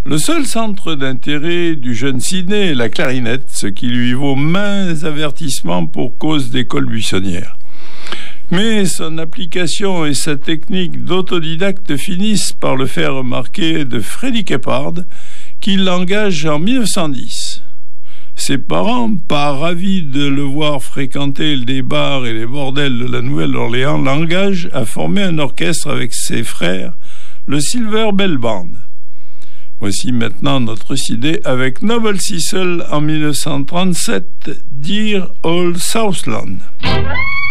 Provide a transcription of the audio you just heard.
Le seul centre d'intérêt du jeune Sidney est la clarinette, ce qui lui vaut maints avertissements pour cause d'école buissonnière. Mais son application et sa technique d'autodidacte finissent par le faire remarquer de Freddie Keppard, qui l'engage en 1910. Ses parents, pas ravis de le voir fréquenter les bars et les bordels de la Nouvelle-Orléans, l'engagent à former un orchestre avec ses frères, le Silver Bell Band. Voici maintenant notre idée avec Noble Sissle en 1937, Dear Old Southland.